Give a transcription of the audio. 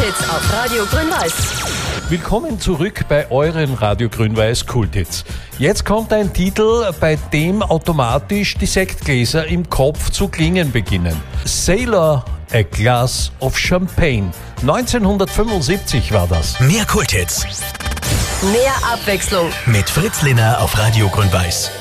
Kulthits auf Radio Grün-Weiß. Willkommen zurück bei euren Radio Grün-Weiß Kulthits. Jetzt kommt ein Titel, bei dem automatisch die Sektgläser im Kopf zu klingen beginnen. Sailor, a Glass of Champagne. 1975 war das. Mehr Kulthits Mehr Abwechslung. mit Fritz Linner auf Radio Grün-Weiß.